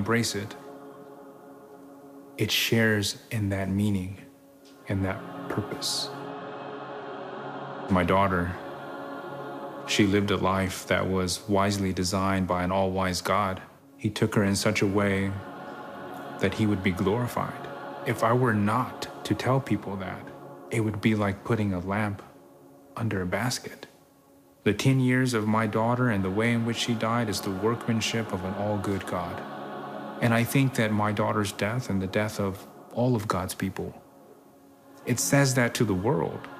embrace it, it shares in that meaning and that purpose. My daughter, she lived a life that was wisely designed by an all-wise God. He took her in such a way that he would be glorified. If I were not to tell people that, it would be like putting a lamp under a basket. The 10 years of my daughter and the way in which she died is the workmanship of an all-good God. And I think that my daughter's death and the death of all of God's people, it says that to the world.